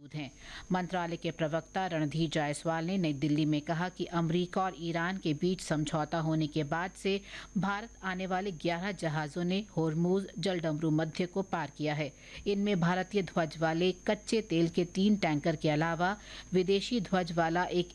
हैं। मंत्रालय के प्रवक्ता रणधीर जायसवाल ने नई दिल्ली में कहा कि अमेरिका और ईरान के बीच समझौता होने के बाद से भारत आने वाले 11 जहाजों ने होर्मुज जलडमरू मध्य को पार किया है। इनमें भारतीय ध्वज वाले कच्चे तेल के 3 टैंकर के अलावा विदेशी ध्वज वाला एक